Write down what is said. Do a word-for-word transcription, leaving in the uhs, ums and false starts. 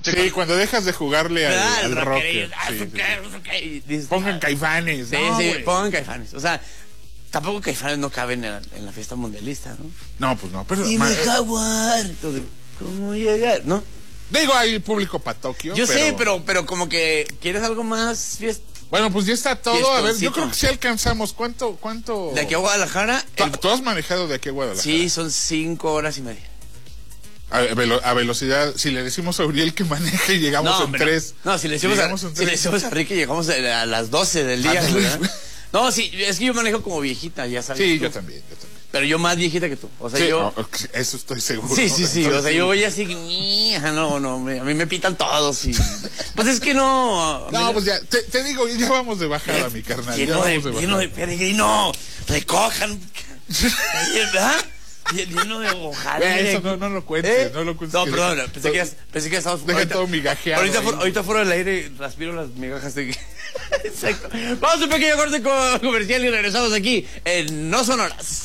Sí, cuando dejas de jugarle al, Ah, al el rocker. rockerito, ah, Sí, su sí, qué, sí. su qué, y dices, Pongan ah, Caifanes. Sí, no, sí, güey. pongan Caifanes. O sea, tampoco Caifanes no caben en la, en la fiesta mundialista, ¿no? No, pues no. Pero, Y ma- me jaguar. Entonces, ¿cómo llegar? ¿No? digo, hay público para Tokio. Yo sé, pero, pero como que quieres algo más fiesta. Bueno, pues ya está todo. A ver, yo Fiestoncito. creo que sí alcanzamos. ¿Cuánto? cuánto... De aquí a Guadalajara. ¿Tú, el- tú has manejado de aquí a Guadalajara? Sí, son cinco horas y media. A, velo- a velocidad, si le decimos a Uriel que maneje y llegamos en hombre, tres. No, si le decimos, a, Llegamos en si le tres. decimos a Ricky, llegamos a, a las doce del día. Ándale. ¿Verdad? No, sí, es que yo manejo como viejita, ya sabes. Sí, tú. yo también, yo también. Pero yo más viejita que tú. O sea, Sí, yo. no, eso estoy seguro. Sí, sí, sí. O sea, Entonces, yo voy así. "Mija, no, no, me- a mí me pitan todos. Y... Pues es que no. a mí No, pues ya, te, te digo, ya vamos de bajada, mi carnal. Ya Lleno de, vamos de lleno de bajada. peregrino. Recojan. ¿Verdad? Lleno de hojadas. Ve, eso no, no lo cuentes, ¿Eh? no lo cuentes. No, que- perdón, pensé que, ya- pensé que ya estabas... Deja todo migajeado Ahorita, ahí. fuera, ahorita fuera del aire respiro las migajas de... Exacto. Vamos a un pequeño corte co- comercial y regresamos aquí en No Sonoras.